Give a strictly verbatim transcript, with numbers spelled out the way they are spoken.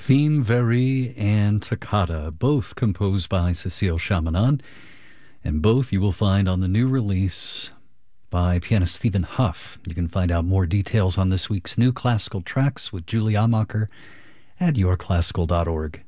Theme Very and Toccata, both composed by Cecile Chaminade, and both you will find on the new release by pianist Stephen Huff. You can find out more details on this week's new classical tracks with Julie Amacher at your classical dot org.